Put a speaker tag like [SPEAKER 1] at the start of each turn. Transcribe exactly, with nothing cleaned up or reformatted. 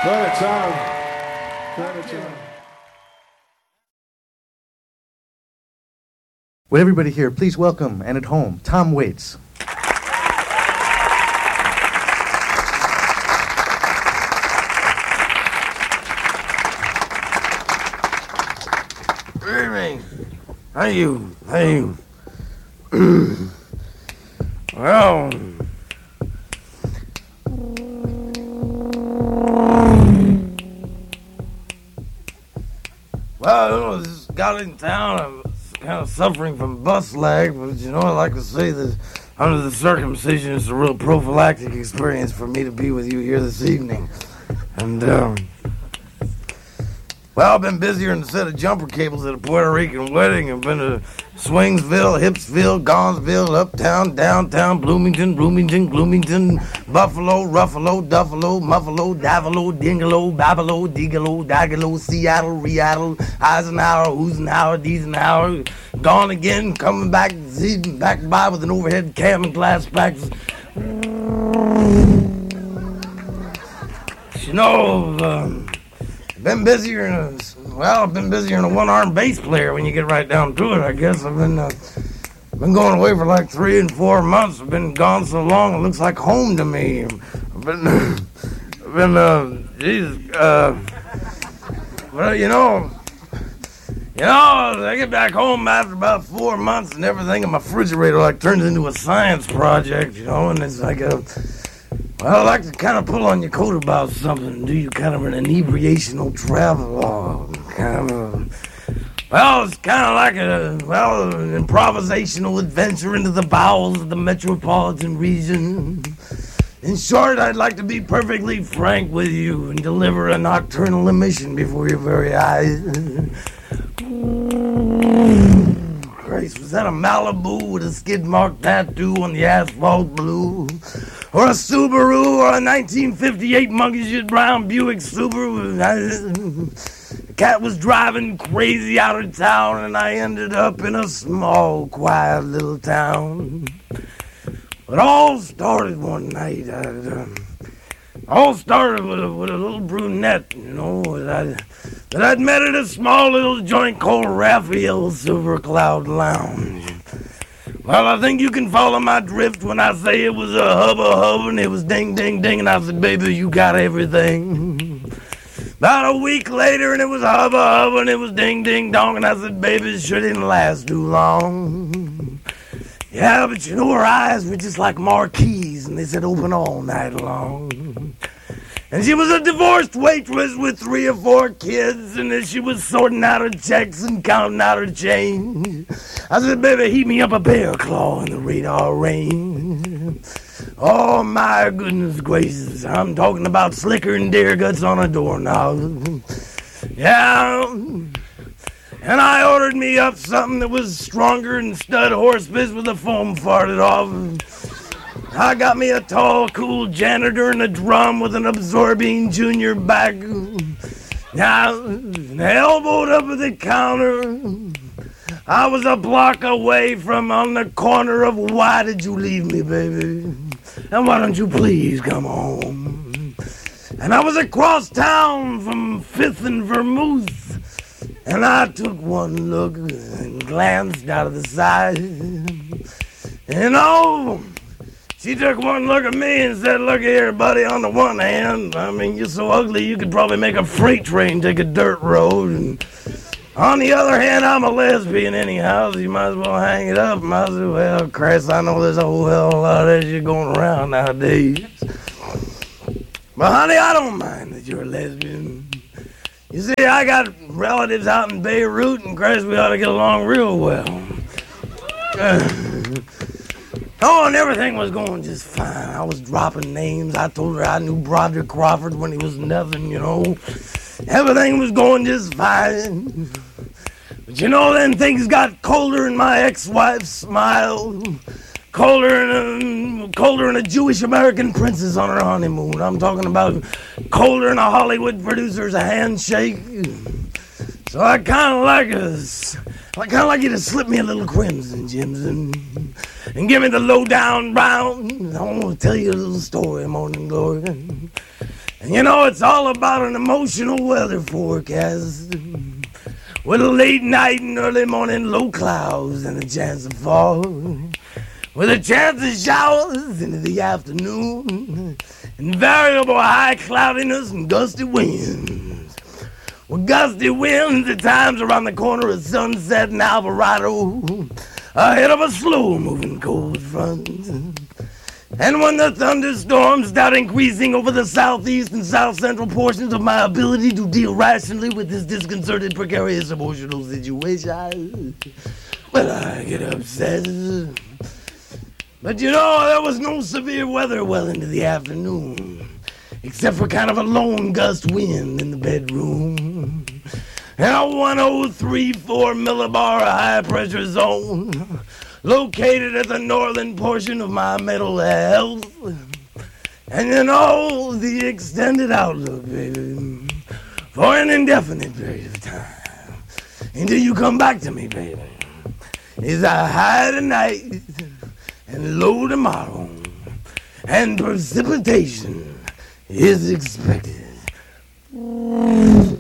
[SPEAKER 1] Go ahead, Tom. Go ahead, Tom.
[SPEAKER 2] Would everybody here please welcome and at home, Tom Waits.
[SPEAKER 3] Good evening. How you? How you? Well, well, you know, just got in town. I'm kind of suffering from bus lag, but you know, I like to say that under the circumcision, it's a real prophylactic experience for me to be with you here this evening. And, um, well, I've been busier than a set of jumper cables at a Puerto Rican wedding. I've been to Swingsville, Hipsville, Gonsville, Uptown, Downtown, Bloomington, Bloomington, Bloomington, Buffalo, Ruffalo, Duffalo, Muffalo, Davalo, Dingalo, Babalo, Digalo, Dagalo, Seattle, Reattle, Eisenhower, Husenhower, Diesenhower. Gone again, coming back, back by with an overhead cam and glass packs. You know, um... Been busier in a, well, I've been busier than a one-armed bass player when you get right down to it, I guess. I've been, uh, been going away for like three and four months. I've been gone so long, it looks like home to me. I've been, I've been, uh, geez, uh, well, you know, you know, I get back home after about four months and everything in my refrigerator like turns into a science project, you know, and it's like a, well, I like to kind of pull on your coat about something, do you kind of an inebriational travel, kind of a, well, it's kind of like a, well, an improvisational adventure into the bowels of the metropolitan region. In short, I'd like to be perfectly frank with you and deliver a nocturnal emission before your very eyes. Christ, was that a Malibu with a skid mark tattoo on the asphalt blue? Or a Subaru, or a nineteen fifty-eight monkey shit brown Buick Subaru? The cat was driving crazy out of town, and I ended up in a small, quiet little town. It all started one night. I, uh, all started with a, with a little brunette, you know, that I'd, that I'd met at a small little joint called Raphael Silver Cloud Lounge. Well, I think you can follow my drift when I say it was a hubba hubba and it was ding ding ding, and I said, baby, you got everything. About a week later and it was hubba hubba and it was ding ding dong, and I said, baby, it sure didn't last too long. Yeah, but you know, her eyes were just like marquees, and they said open all night long. And she was a divorced waitress with three or four kids, and as she was sorting out her checks and counting out her change, I said, baby, heat me up a bear claw in the radar range. Oh, my goodness gracious, I'm talking about slicker than deer guts on a doorknob. Yeah, and I ordered me up something that was stronger than stud horse piss with the foam farted off. I got me a tall, cool janitor and a drum with an absorbing junior back. Now, elbowed up at the counter, I was a block away from on the corner of why did you leave me, baby? And why don't you please come home? And I was across town from Fifth and Vermouth, and I took one look and glanced out of the side. And oh, she took one look at me and said, look here, buddy, on the one hand, I mean, you're so ugly you could probably make a freight train take a dirt road. And on the other hand, I'm a lesbian anyhow, so you might as well hang it up. Might as well, Christ, I know there's a whole hell of a lot of that shit going around nowadays. But honey, I don't mind that you're a lesbian. You see, I got relatives out in Beirut, and Christ, we ought to get along real well. Uh, Oh, and everything was going just fine. I was dropping names. I told her I knew Broderick Crawford when he was nothing, you know. Everything was going just fine. But you know, then things got colder and my ex-wife smiled. Colder than a, colder than a Jewish American princess on her honeymoon. I'm talking about colder than a Hollywood producer's handshake. So I kind of like us. I kind of like you to slip me a little crimson, Jimson, and give me the low-down brown. I want to tell you a little story, Morning Glory. And you know, it's all about an emotional weather forecast with a late night and early morning low clouds and a chance of fall, with a chance of showers into the afternoon, and variable high cloudiness and gusty winds. With gusty winds at times around the corner of Sunset and Alvarado, ahead of a slow-moving cold front. And when the thunderstorms start increasing over the southeast and south central portions of my ability to deal rationally with this disconcerted, precarious emotional situation, well, I get upset. But you know, there was no severe weather well into the afternoon, except for kind of a lone gust wind in the bedroom, and a one oh three point four millibar high pressure zone located at the northern portion of my mental health. And you know, the extended outlook, baby, for an indefinite period of time, until you come back to me, baby, is a high tonight and low tomorrow, and precipitation is expected.